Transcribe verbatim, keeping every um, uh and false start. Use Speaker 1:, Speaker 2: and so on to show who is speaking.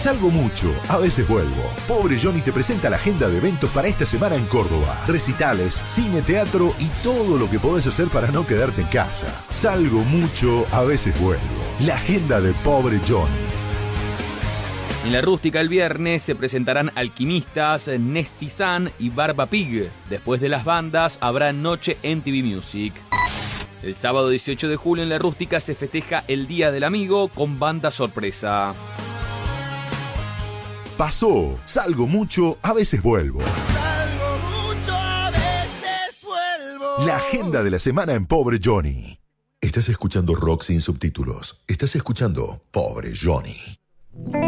Speaker 1: Salgo mucho, a veces vuelvo. Pobre Johnny te presenta la agenda de eventos para esta semana en Córdoba. Recitales, cine, teatro y todo lo que podés hacer para no quedarte en casa. Salgo mucho, a veces vuelvo. La agenda de Pobre Johnny.
Speaker 2: En la Rústica el viernes se presentarán Alquimistas, Nestizan y Barba Pig. Después de las bandas habrá Noche M T V Music. El sábado dieciocho de julio en la Rústica se festeja el Día del Amigo con banda sorpresa.
Speaker 1: Pasó, salgo mucho, a veces vuelvo.
Speaker 3: Salgo mucho, a veces vuelvo.
Speaker 1: La agenda de la semana en Pobre Johnny. Estás escuchando rock sin subtítulos. Estás escuchando Pobre Johnny.